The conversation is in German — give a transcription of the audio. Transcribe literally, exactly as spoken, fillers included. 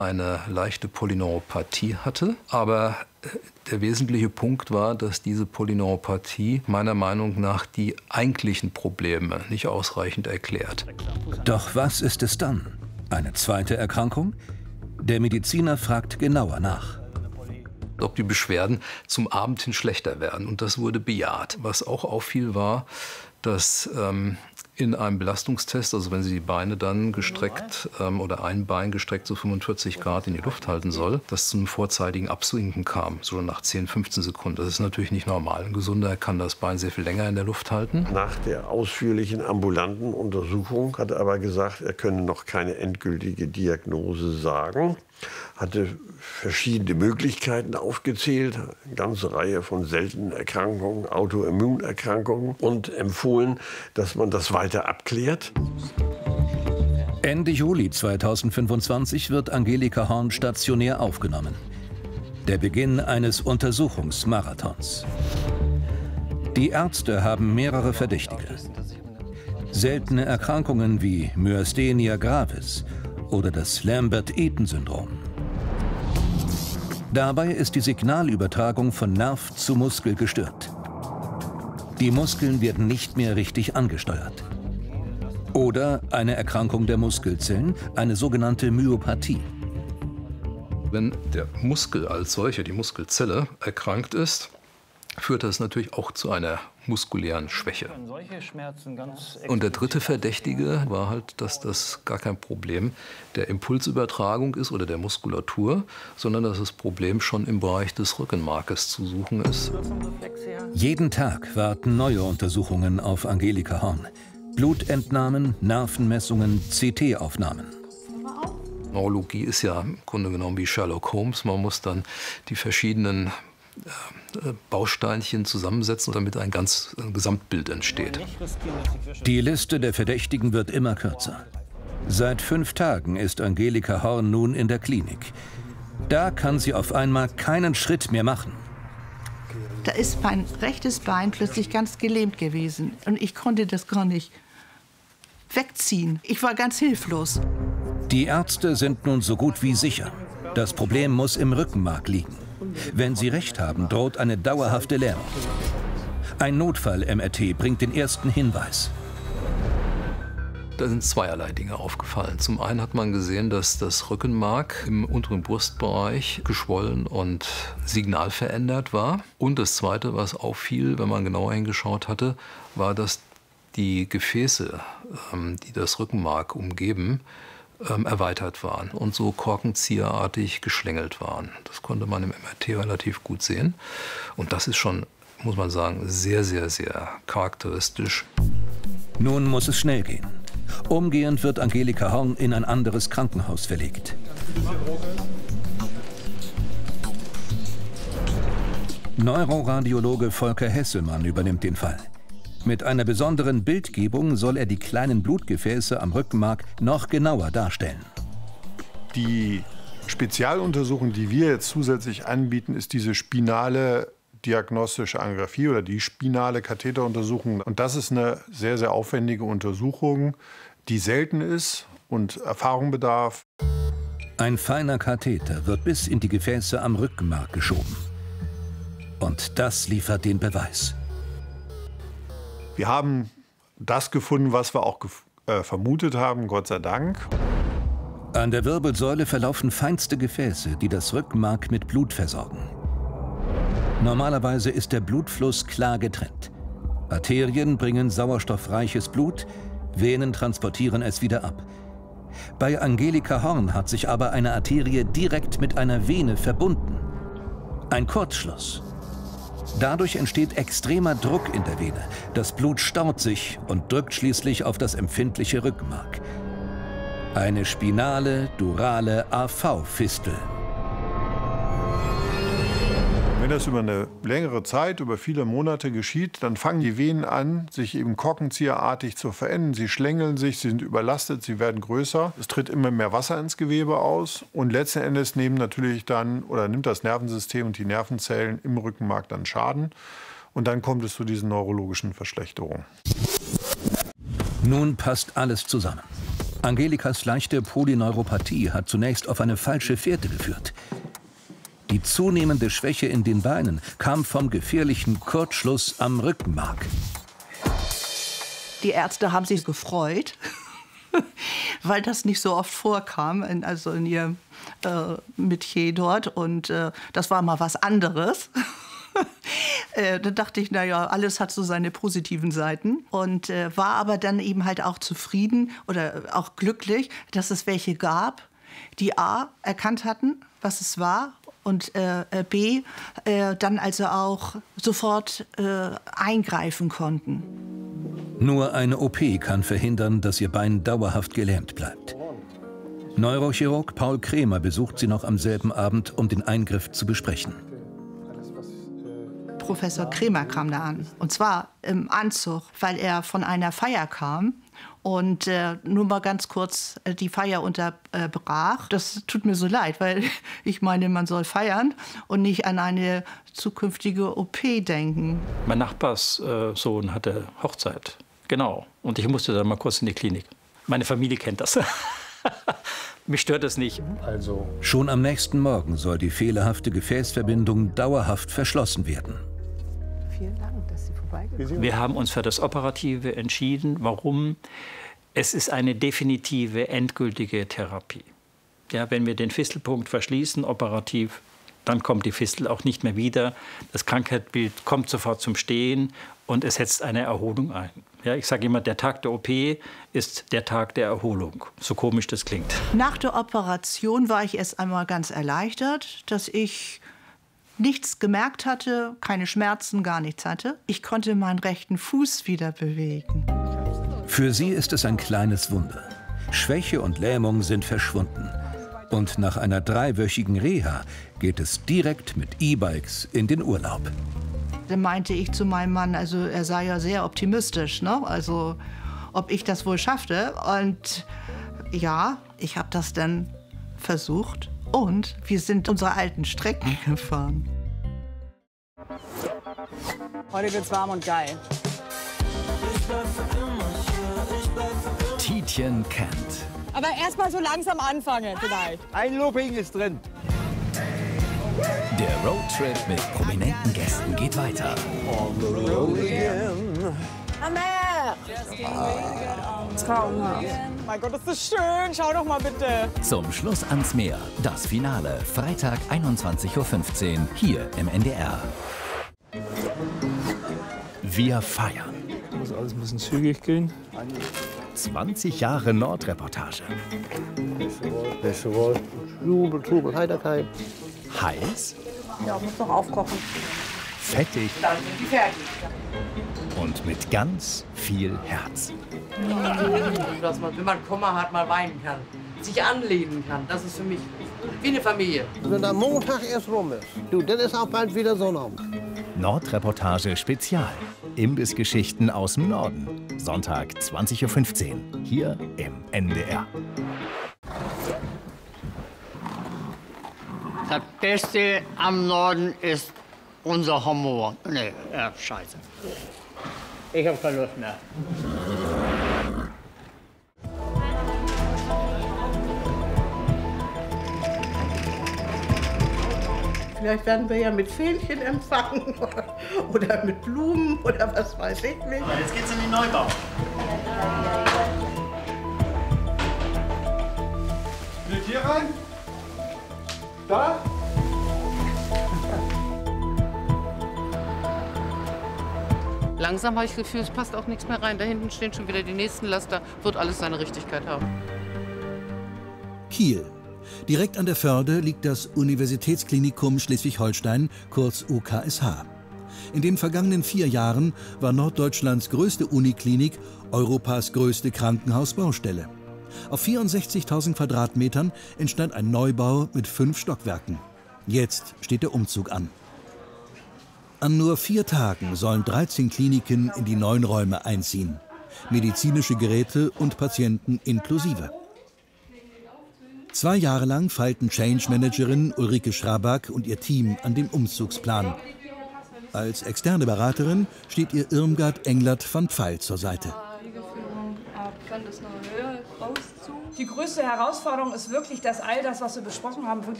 eine leichte Polyneuropathie hatte. Aber der wesentliche Punkt war, dass diese Polyneuropathie meiner Meinung nach die eigentlichen Probleme nicht ausreichend erklärt. Doch was ist es dann? Eine zweite Erkrankung? Der Mediziner fragt genauer nach. Ob die Beschwerden zum Abend hin schlechter werden. Und das wurde bejaht. Was auch auffiel, war, dass ähm, in einem Belastungstest, also wenn Sie die Beine dann gestreckt ähm, oder ein Bein gestreckt so fünfundvierzig Grad in die Luft halten soll, dass zu einem vorzeitigen Absinken kam, so nach zehn, fünfzehn Sekunden. Das ist natürlich nicht normal. Ein Gesunder kann das Bein sehr viel länger in der Luft halten. Nach der ausführlichen ambulanten Untersuchung hat er aber gesagt, er könne noch keine endgültige Diagnose sagen. Hatte verschiedene Möglichkeiten aufgezählt, eine ganze Reihe von seltenen Erkrankungen, Autoimmunerkrankungen und empfohlen, dass man das weiter abklärt. Ende Juli zweitausendfünfundzwanzig wird Angelika Horn stationär aufgenommen. Der Beginn eines Untersuchungsmarathons. Die Ärzte haben mehrere Verdächtige. Seltene Erkrankungen wie Myasthenia gravis oder das Lambert-Eaton-Syndrom. Dabei ist die Signalübertragung von Nerv zu Muskel gestört. Die Muskeln werden nicht mehr richtig angesteuert. Oder eine Erkrankung der Muskelzellen, eine sogenannte Myopathie. Wenn der Muskel als solcher, die Muskelzelle, erkrankt ist, führt das natürlich auch zu einer muskulären Schwäche. Und der dritte Verdächtige war halt, dass das gar kein Problem der Impulsübertragung ist oder der Muskulatur, sondern dass das Problem schon im Bereich des Rückenmarkes zu suchen ist. Jeden Tag warten neue Untersuchungen auf Angelika Horn. Blutentnahmen, Nervenmessungen, C T-Aufnahmen. Neurologie ist ja im Grunde genommen wie Sherlock Holmes. Man muss dann die verschiedenen Bausteinchen zusammensetzen, damit ein ganz ein Gesamtbild entsteht. Die Liste der Verdächtigen wird immer kürzer. Seit fünf Tagen ist Angelika Horn nun in der Klinik. Da kann sie auf einmal keinen Schritt mehr machen. Da ist mein rechtes Bein plötzlich ganz gelähmt gewesen und ich konnte das gar nicht wegziehen. Ich war ganz hilflos. Die Ärzte sind nun so gut wie sicher. Das Problem muss im Rückenmark liegen. Wenn sie recht haben, droht eine dauerhafte Lähmung. Ein Notfall-M R T bringt den ersten Hinweis. Da sind zweierlei Dinge aufgefallen. Zum einen hat man gesehen, dass das Rückenmark im unteren Brustbereich geschwollen und signalverändert war. Und das Zweite, was auffiel, wenn man genauer hingeschaut hatte, war, dass die Gefäße, die das Rückenmark umgeben, erweitert waren und so korkenzieherartig geschlängelt waren. Das konnte man im M R T relativ gut sehen. Und das ist schon, muss man sagen, sehr, sehr, sehr charakteristisch. Nun muss es schnell gehen. Umgehend wird Angelika Horn in ein anderes Krankenhaus verlegt. Neuroradiologe Volker Hesselmann übernimmt den Fall. Mit einer besonderen Bildgebung soll er die kleinen Blutgefäße am Rückenmark noch genauer darstellen. Die Spezialuntersuchung, die wir jetzt zusätzlich anbieten, ist diese spinale diagnostische Angiografie oder die spinale Katheteruntersuchung. Und das ist eine sehr, sehr aufwendige Untersuchung, die selten ist und Erfahrung bedarf. Ein feiner Katheter wird bis in die Gefäße am Rückenmark geschoben. Und das liefert den Beweis. Wir haben das gefunden, was wir auch äh, vermutet haben, Gott sei Dank. An der Wirbelsäule verlaufen feinste Gefäße, die das Rückenmark mit Blut versorgen. Normalerweise ist der Blutfluss klar getrennt. Arterien bringen sauerstoffreiches Blut, Venen transportieren es wieder ab. Bei Angelika Horn hat sich aber eine Arterie direkt mit einer Vene verbunden. Ein Kurzschluss. Dadurch entsteht extremer Druck in der Vene. Das Blut staut sich und drückt schließlich auf das empfindliche Rückenmark. Eine spinale durale A V-Fistel. Wenn das über eine längere Zeit, über viele Monate geschieht, dann fangen die Venen an, sich eben korkenzieherartig zu verändern. Sie schlängeln sich, sie sind überlastet, sie werden größer. Es tritt immer mehr Wasser ins Gewebe aus. Und letzten Endes nehmen natürlich dann, oder nimmt das Nervensystem und die Nervenzellen im Rückenmark dann Schaden. Und dann kommt es zu diesen neurologischen Verschlechterungen. Nun passt alles zusammen. Angelikas leichte Polyneuropathie hat zunächst auf eine falsche Fährte geführt. Die zunehmende Schwäche in den Beinen kam vom gefährlichen Kurzschluss am Rückenmark. Die Ärzte haben sich gefreut, weil das nicht so oft vorkam, in, also in ihrem äh, Metier dort. Und äh, das war mal was anderes. äh, da dachte ich, naja, alles hat so seine positiven Seiten. Und äh, war aber dann eben halt auch zufrieden oder auch glücklich, dass es welche gab, die A, erkannt hatten, was es war. Und äh, B, äh, dann also auch sofort äh, eingreifen konnten. Nur eine O P kann verhindern, dass ihr Bein dauerhaft gelähmt bleibt. Neurochirurg Paul Krämer besucht sie noch am selben Abend, um den Eingriff zu besprechen. Professor Krämer kam da an, und zwar im Anzug, weil er von einer Feier kam. Und äh, nur mal ganz kurz äh, die Feier unterbrach. Das tut mir so leid, weil ich meine, man soll feiern und nicht an eine zukünftige O P denken. Mein Nachbarssohn äh, hatte Hochzeit, genau. Und ich musste dann mal kurz in die Klinik. Meine Familie kennt das. Mich stört das nicht. Also. Schon am nächsten Morgen soll die fehlerhafte Gefäßverbindung dauerhaft verschlossen werden. Vielen Dank, dass Sie vorbeigekommen sind. Wir haben uns für das Operative entschieden. Warum? Es ist eine definitive, endgültige Therapie. Ja, wenn wir den Fistelpunkt verschließen, operativ, dann kommt die Fistel auch nicht mehr wieder. Das Krankheitsbild kommt sofort zum Stehen und es setzt eine Erholung ein. Ja, ich sage immer, der Tag der O P ist der Tag der Erholung, so komisch das klingt. Nach der Operation war ich erst einmal ganz erleichtert, dass ich nichts gemerkt hatte, keine Schmerzen, gar nichts hatte. Ich konnte meinen rechten Fuß wieder bewegen. Für sie ist es ein kleines Wunder. Schwäche und Lähmung sind verschwunden. Und nach einer dreiwöchigen Reha geht es direkt mit E-Bikes in den Urlaub. Dann meinte ich zu meinem Mann, also er sei ja sehr optimistisch, ne? Also ob ich das wohl schaffte. Und ja, ich habe das dann versucht. Und wir sind unsere alten Strecken gefahren. Heute wird's warm und geil. Tietjen kennt. Aber erst mal so langsam anfangen vielleicht. Ein Looping ist drin. Der Roadtrip mit prominenten Gästen geht weiter. On the road again. Hammer! Traumhaft. Mein Gott, ist das schön. Schau doch mal bitte. Zum Schluss ans Meer. Das Finale. Freitag einundzwanzig Uhr fünfzehn. Hier im N D R. Wir feiern. Muss alles ein bisschen zügig gehen. zwanzig Jahre Nordreportage. Jubel, Trubel, Heiterkeit. Heiß. Ja, muss noch aufkochen. Fettig. Dann sind die fertig. Und mit ganz viel Herz. Dass man, wenn man Kummer hat, mal weinen kann. Sich anlehnen kann. Das ist für mich wie eine Familie. Wenn der Montag erst rum ist, du, dann ist auch bald wieder Sonnabend. Nordreportage Spezial. Imbissgeschichten aus dem Norden. Sonntag zwanzig Uhr fünfzehn. Hier im N D R. Das Beste am Norden ist unser Humor. Nee, ja, scheiße. Ich hab keine Lust mehr. Vielleicht werden wir ja mit Fähnchen empfangen oder mit Blumen oder was weiß ich nicht. Jetzt geht's in den Neubau. Geht hier rein? Da? Langsam habe ich das Gefühl, es passt auch nichts mehr rein. Da hinten stehen schon wieder die nächsten Laster. Wird alles seine Richtigkeit haben. Kiel. Direkt an der Förde liegt das Universitätsklinikum Schleswig-Holstein, kurz U K S H. In den vergangenen vier Jahren war Norddeutschlands größte Uniklinik Europas größte Krankenhausbaustelle. Auf vierundsechzigtausend Quadratmetern entstand ein Neubau mit fünf Stockwerken. Jetzt steht der Umzug an. An nur vier Tagen sollen dreizehn Kliniken in die neuen Räume einziehen. Medizinische Geräte und Patienten inklusive. Zwei Jahre lang feilten Change-Managerin Ulrike Schrabak und ihr Team an dem Umzugsplan. Als externe Beraterin steht ihr Irmgard Englert van Pfeil zur Seite. Ab, wenn das noch höher ist. Die größte Herausforderung ist wirklich, dass all das, was wir besprochen haben, wirklich